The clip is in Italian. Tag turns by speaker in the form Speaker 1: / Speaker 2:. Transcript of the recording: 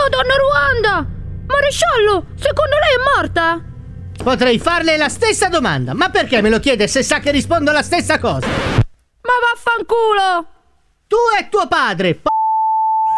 Speaker 1: Madonna Ruanda! Maresciallo, secondo lei è morta?
Speaker 2: Potrei farle la stessa domanda, ma perché me lo chiede se sa che rispondo la stessa cosa?
Speaker 1: Ma vaffanculo!
Speaker 2: Tu e tuo padre,